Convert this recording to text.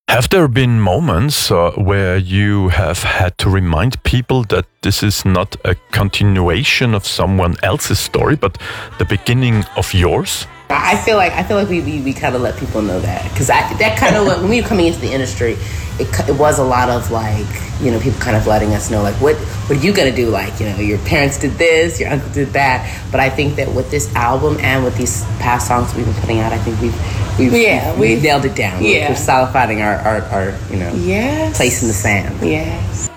Have there been moments where you have had to remind people that this is not a continuation of someone else's story, but the beginning of yours? I feel like we kind of let people know that, because that kind of when we were coming into the industry, it was a lot of like, you know, people kind of letting us know like what are you gonna do, like, you know, your parents did this, your uncle did that. But I think that with this album and with these past songs we've been putting out, I think we've nailed it down. Yeah. We're solidifying our you know, Yes. place in the sand. Yes.